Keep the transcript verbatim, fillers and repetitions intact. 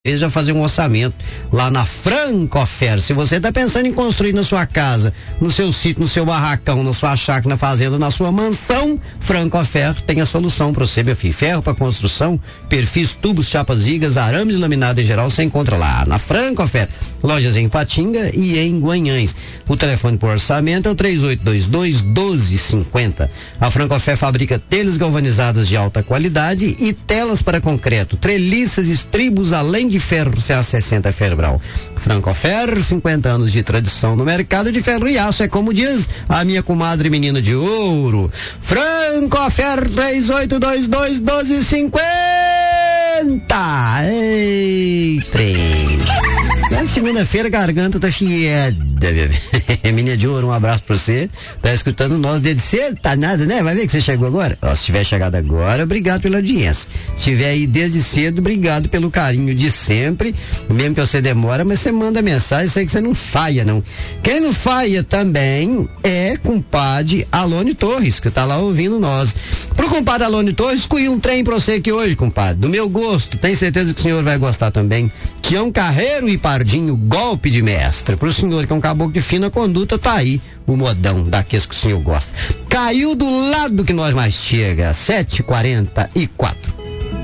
já fazer um orçamento lá na Francofer. Se você está pensando em construir na sua casa, no seu sítio, no seu barracão, na sua chácara, na fazenda, na sua mansão, Francofer tem a solução para você, meu filho. Ferro para construção, perfis, tubos, chapas, vigas, arames e laminado em geral, você encontra lá na Francofer. Lojas em Patinga e em Guanhães. O telefone por orçamento é o três oito dois dois, um dois cinco zero. A Francofer fabrica telhas galvanizadas de alta qualidade e telas para concreto, treliças, estribos, além de ferro C A sessenta Ferbral. Francofer, cinquenta anos de tradição no mercado de ferro e aço, é como diz a minha comadre menina de ouro. Francofer três oito dois dois, um dois cinco zero. Ei, trem. Na segunda-feira a garganta tá chiada, bebê. Menina de ouro, um abraço pra você. Tá escutando nós desde cedo, tá nada, né? Vai ver que você chegou agora. Ó, se tiver chegado agora, obrigado pela audiência. Se tiver aí desde cedo, obrigado pelo carinho de sempre. Mesmo que você demora, mas você manda mensagem, sei que você não falha, não. Quem não falha também é compadre Alone Torres, que tá lá ouvindo nós. Pro compadre Alone Torres, escolhi um trem pra você aqui hoje, compadre. Do meu gosto, tenho certeza que o senhor vai gostar também. Que é um carreiro e pardinho, golpe de mestre. Pro senhor que é um caboclo de fina conduta, tá aí o modão daqueles que o senhor gosta. Caiu do lado que nós mais chega, sete e quarenta e quatro.